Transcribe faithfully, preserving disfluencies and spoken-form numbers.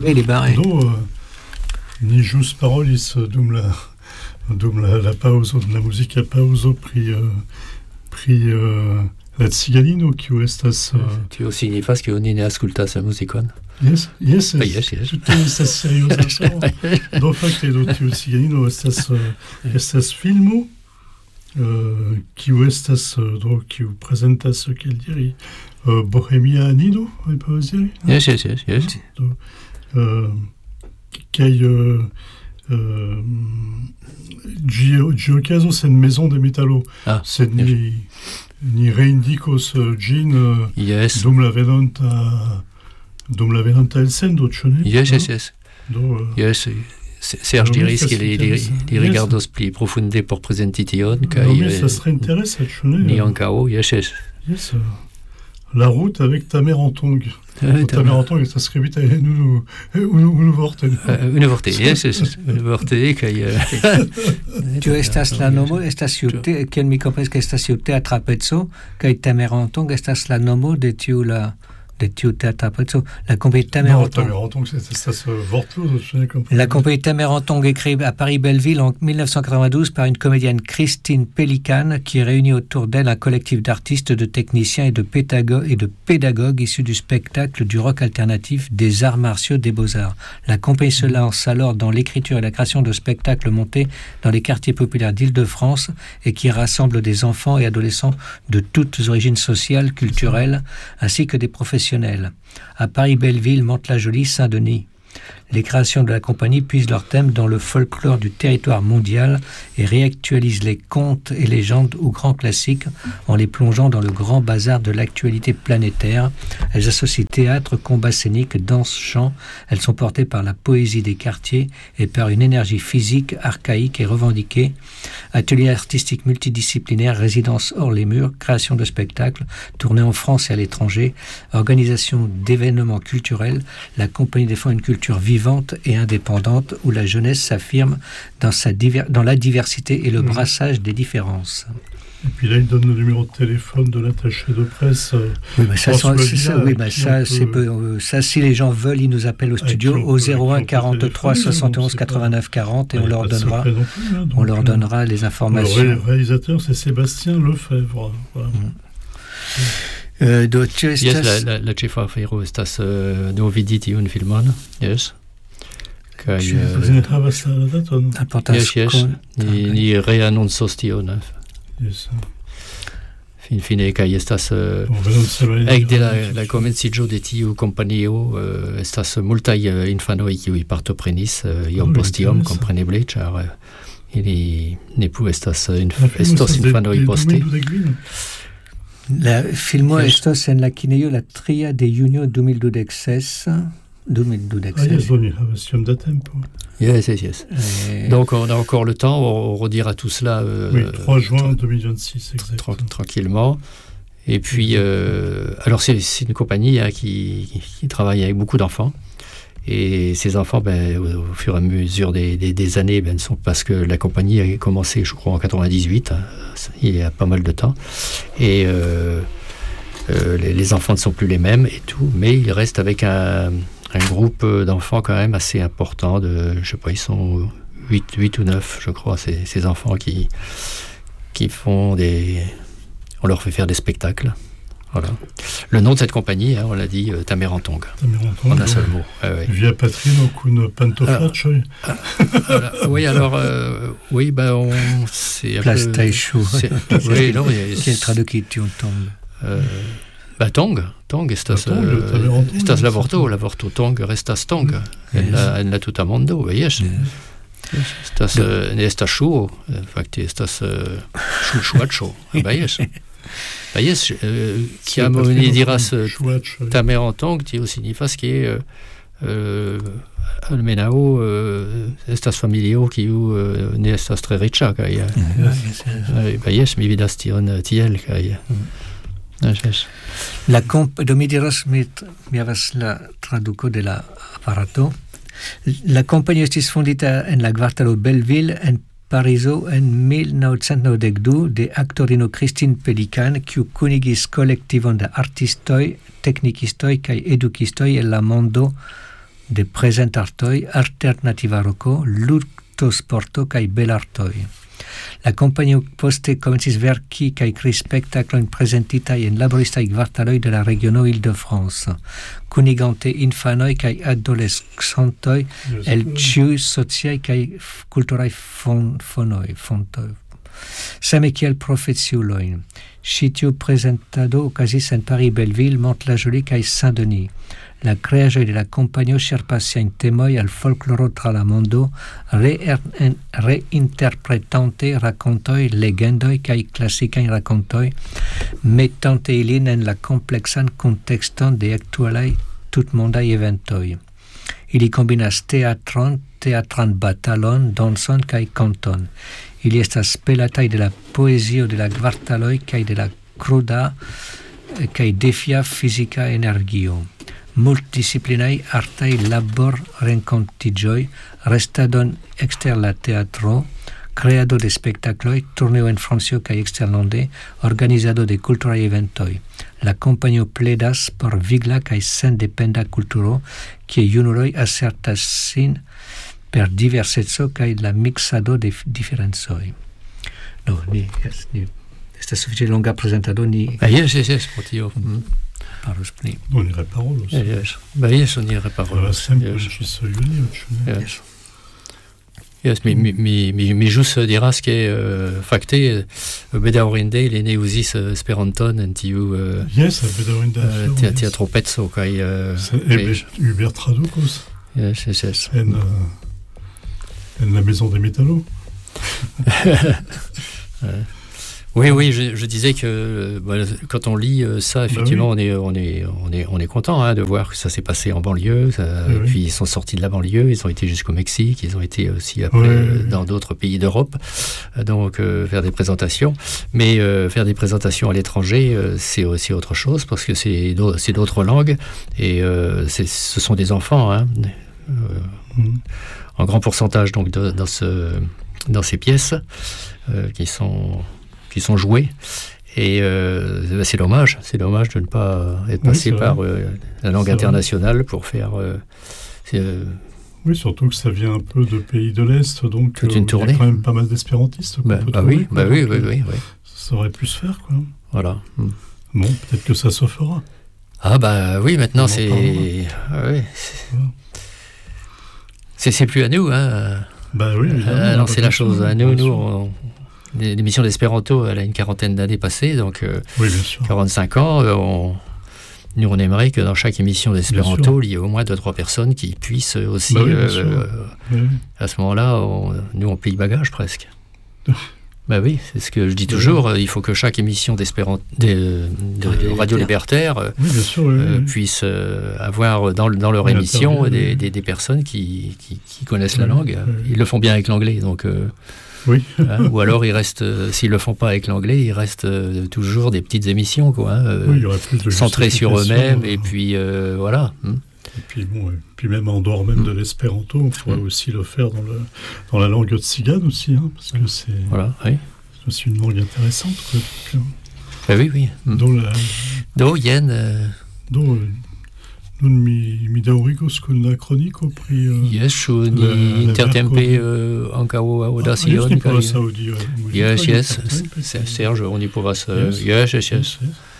E li bare. Do, uh, ni jus parolis uh, dum la dum la, la pauso, la musica pauso pri uh, pri uh, la ciganino, kiu estas... Uh, Tio signifas, ke oni ne askultas la muzikon. Yes, yes, ah, yes, yes. Tutto estas serioza. Do fakte do tiu ciganino estas uh, estas filmo uh, kiu estas uh, do kiu prezentas uh, kiel diri uh, Bohemia Nido, mi povas diri? Yes, yes, yes, yes. Do uh, kaj uh, uh, ĝi ĝi okazos en Maison de Metalo. Ah, sed yes. ni ni reindikos ĝin uh, yes. dum la venonta dum la venonta elsendo, ĉu ne? Yes, yes, yes. Do, uh, yes. Serge diris que li, li, li rigardos pli profunde por prezenti tion, kaj ça serait intéressant, ĉu ne? Ni ankaŭ, yes, yes. Yes. Uh, la route avec ta mère en tongue. Ta mère en tongue estas skribita en unu unu vorte. Unu vorte, yes, yes. Unu vorte kaj Tu estas la nomo estas iute, kiel mi komprenas ke estas iute atrapeco, kaj ta mère en tongue estas la nomo de tiu la de tiu teatrapeco. La compagnie Tamer-en-Tongue. La compagnie Tamer-en-Tongue est créée à Paris-Belleville en dix-neuf cent quatre-vingt-douze par une comédienne Christine Pellicane qui réunit autour d'elle un collectif d'artistes, de techniciens et de pédagogues, et de pédagogues issus du spectacle, du rock alternatif, des arts martiaux, des beaux-arts. La compagnie se lance alors dans l'écriture et la création de spectacles montés dans les quartiers populaires d'Île-de-France et qui rassemblent des enfants et adolescents de toutes origines sociales, culturelles, ainsi que des professionnels. À Paris-Belleville, Mantes-la-Jolie, Saint-Denis. Les créations de la compagnie puisent leur thème dans le folklore du territoire mondial et réactualisent les contes et légendes ou grands classiques en les plongeant dans le grand bazar de l'actualité planétaire. Elles associent théâtre, combat scénique, danse, chant. Elles sont portées par la poésie des quartiers et par une énergie physique, archaïque et revendiquée. Ateliers artistiques multidisciplinaires, résidences hors les murs, création de spectacles, tournées en France et à l'étranger, organisation d'événements culturels. La compagnie défend une culture vivante et indépendante où la jeunesse s'affirme dans, sa diver- dans la diversité et le mmh. brassage des différences. Et puis là, il donne le numéro de téléphone de l'attaché de presse. Euh, oui, mais ça, c'est, c'est ça, oui, mais ça, peut... c'est peu, euh, ça, si les gens veulent, ils nous appellent au studio au zéro un quarante-trois soixante-onze quatre-vingt-neuf quarante et on leur donnera, plus, hein, donc, on leur donnera les informations. Le réalisateur, c'est Sébastien Lefebvre. Voilà. Mmh. Uh, do tio estas... Yes, la, la, la ĉefa afero estas uh, do vidi tiun filmon, yes. Kaj vi ne havas la daton? Yes, yes. Ni, ni reanoncos tion. Yes. Finfine, kaj estas uh, ekde la, la komenciĝo de tiu kompanio uh, estas multaj uh, infanoj kiuj partoprenis uh, iom oh, post iom, kompreneble, ĉar uh, ili ne plu estas uh, inf- estos infanoj poste. La filmo yes. estos en la kinejo la tria de junio deux mille douze. deux mille douze. Ah, yes, on y a de tempo. Yes, yes, yes. Et... Donc, on a encore le temps, on redira tout cela. Euh, oui, trois juin deux mille vingt-six, exactement. Tra- tranquillement. Et puis, euh, alors, c'est, c'est une compagnie hein, qui, qui travaille avec beaucoup d'enfants. Et ces enfants, ben, au, au fur et à mesure des, des, des années, ben, sont, parce que la compagnie a commencé, je crois, en quatre-vingt-dix-huit, hein, il y a pas mal de temps. Et euh, euh, les, les enfants ne sont plus les mêmes et tout, mais ils restent avec un, un groupe d'enfants quand même assez important. De, je sais pas, ils sont huit ou neuf, je crois, ces, ces enfants qui, qui font des... On leur fait faire des spectacles. Voilà. Le nom de cette compagnie, hein, on l'a dit, euh, Tamer-en-Tongue. Tamer-en-Tongue. En un seul mot. Ah, ouais. Via Patrino con Pantoflaccio. Ah, voilà. Oui, alors, euh, oui, ben, on. C'est un Plastation. peu. Oui, non, mais. Quelle traduction Tongue euh, Bah, Tongue. Tongue, estas. Euh, estas l'avorto. L'avorto Tongue restas Tongue. Elle l'a tout à mondo, vous voyez. Estas. Ne estas chuo. Fakte, estas. Chuchuacho. Bah, yes. Bah, yes, euh, kiam oni diras Tamer-en-Tongue, tio signifas ke euh, euh, almenaŭ euh, estas familio kiu euh, ne estas tre riĉa kaj bah, yes, mi vidas tion tiel kaj la comp do mi diras mi, mi havas la traduko de la aparato. La kompanio estis fondita en la kvartalo Belleville en Parizo en mille neuf cent novantdou de aktorino Christine Pellicane kiu kunigis kolektivon da artistoj, teknikistoj kaj edukistoj el la mondo de presentartoi alternativa roko, ludtosporto kaj belartoj. La kompanio poste komencis verki kaj krei spektaklojn prezentitaj en laboristaj kvartaloj de la regiono Île-de-France, kunigante infanoj kaj adolescentoj el ĉiuj sociaj kaj kulturaj fon, fonoj, fontoj. Same kiel profeciulojn. Ĉi tiu prezentado okazis en Paris-Belleville, Mantes-la-Jolie kaj Saint-Denis. La creaĵoj de la kompanio ŝerpas siajn temoj al folkloro tra la mondo, reinterpretante rakontoj, legendoj kaj klasikajn rakontoj, metante ilin en la kompleksan kuntekston de aktualaj tutmondaj eventoj. Ili kombinas teatron, teatran batalon, danson kaj kanton. Ili estas spelataj de la poezio de la kvartaloj kaj de la kruda kaj defia fizika energio. Multidisciplinaj artaj labor renkontiĝoj, restadon ekster la teatro, kreado de spektakloj, turneo en Francio kaj eksterlande, organizado de kulturaj eventoj. La kompanio pledas por vigla kaj sendependa kulturo, kie junuloj asertas sin per diverseco kaj la miksado de diferencoj. No, ni, yes, ni estas sufiĉe longa prezentado, ni... Ah, yes, yes, yes, pro tio. Mm. On irait parole aussi. Yes. Bah, yes, on irait parole. Yes. Yes. Yes, mi, mi, mi, mi, mi jus diras che uh, facte uh, bedaŭrinde ili ne uzis uh, Esperanton en tiu uh, yes, bedaŭrinde uh, tia, teatro pezzo kaj uh, Hubert tradukos. Yes, yes, yes. En, uh, en la maison des métallos. uh. Oui, oui, je, je disais que bah, quand on lit ça, effectivement, bah oui. on est, on est, on est, on est content hein, de voir que ça s'est passé en banlieue. Ça, oui, puis oui. Ils sont sortis de la banlieue, ils ont été jusqu'au Mexique, ils ont été aussi après oui, oui, dans oui. d'autres pays d'Europe, donc euh, faire des présentations. Mais euh, faire des présentations à l'étranger, euh, c'est aussi autre chose parce que c'est, c'est d'autres langues et euh, c'est, ce sont des enfants, hein, euh, mm. en grand pourcentage donc de, dans ce, dans ces pièces euh, qui sont qui sont joués et euh, c'est dommage c'est dommage de ne pas être passé oui, par euh, la langue c'est internationale vrai. Pour faire euh, euh, oui, surtout que ça vient un peu de pays de l'Est, donc toute une euh, tournée. Il y a quand même pas mal d'espérantistes bah, bah trouver, oui, quoi, bah oui, oui, oui, oui. Ça aurait pu se faire quoi. Voilà. Bon, peut-être que ça se fera. Ah bah oui, maintenant c'est ah, oui, c'est... Voilà. c'est c'est plus à nous hein. Bah oui, euh, non, c'est la chose à nous nous on... L'émission d'Espéranto, elle a une quarantaine d'années passées, donc euh, oui, bien sûr. quarante-cinq ans. Euh, on, nous, on aimerait que dans chaque émission d'Espéranto, il y ait au moins deux, trois personnes qui puissent aussi. Bah oui, euh, euh, oui. À ce moment-là, on, nous, on plie bagage presque. Bah oui, c'est ce que je dis toujours. Oui. Il faut que chaque émission d'Espéranto, de, de, de Radio Libertaire, oui, bien sûr, oui, euh, oui. puisse euh, avoir dans, dans leur oui, émission des, oui. des, des personnes qui, qui, qui connaissent oui, la langue. Oui. Ils le font bien avec l'anglais, donc. Euh, Oui. hein, ou alors, il reste, euh, s'ils ne le font pas avec l'anglais, il reste euh, toujours des petites émissions, quoi, hein, euh, oui, il y aurait plus de centrées sur eux-mêmes, euh, et puis euh, voilà. Hein. Et puis, bon, et puis même en dehors même mm. de l'espéranto, on pourrait mm. aussi le faire dans, le, dans la langue tzigane aussi, hein, parce que c'est, voilà, oui. c'est aussi une langue intéressante. Quoi, donc, ben oui, oui. Mm. Dont la... Do, yen... Euh... Do, Nun mi, mi daŭrigos kun la kroniko pri uh, yes, ni intertempe uh, ankaŭ aŭdacion kaj yes, yes, Serge, oni povas uh, yes, yes, yes.